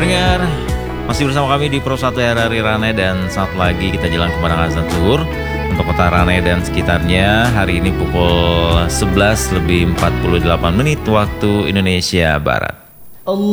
pendengar, masih bersama kami di Pro 1 RRI Ranai dan saat lagi kita jalan ke Padang Azan Zuhur untuk kota Ranai dan sekitarnya. Hari ini pukul 11 lebih 48 menit waktu Indonesia Barat.